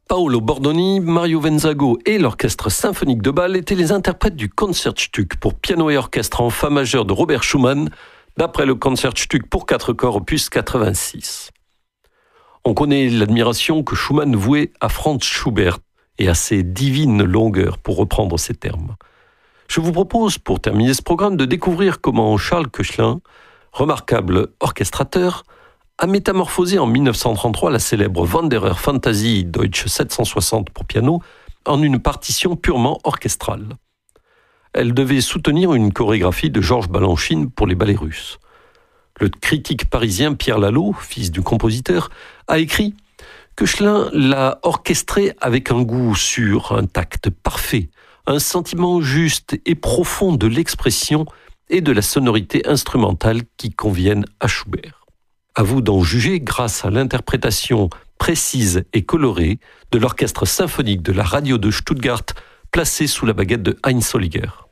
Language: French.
Paolo Bordoni, Mario Venzago et l'Orchestre symphonique de Bâle étaient les interprètes du Concertstück pour piano et orchestre en fa majeur de Robert Schumann, d'après le Concertstück pour 4 corps opus 86. On connaît l'admiration que Schumann vouait à Franz Schubert et à ses divines longueurs, pour reprendre ses termes. Je vous propose, pour terminer ce programme, de découvrir comment Charles Koechlin, remarquable orchestrateur, a métamorphosé en 1933 la célèbre Wanderer Fantasie Deutsche 760 pour piano en une partition purement orchestrale. Elle devait soutenir une chorégraphie de Georges Balanchine pour les ballets russes. Le critique parisien Pierre Lalo, fils du compositeur, a écrit « Koechlin l'a orchestré avec un goût sûr, un tact parfait, un sentiment juste et profond de l'expression et de la sonorité instrumentale qui conviennent à Schubert. » À vous d'en juger grâce à l'interprétation précise et colorée de l'Orchestre symphonique de la radio de Stuttgart, placé sous la baguette de Heinz Holliger.